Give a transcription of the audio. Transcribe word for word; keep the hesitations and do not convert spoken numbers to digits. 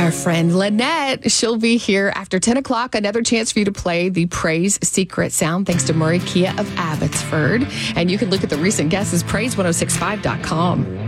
Our friend Lynette, she'll be here after ten o'clock. Another chance for you to play the Praise Secret Sound thanks to Murray Kia of Abbotsford. And you can look at the recent guesses, praise ten sixty-five dot com.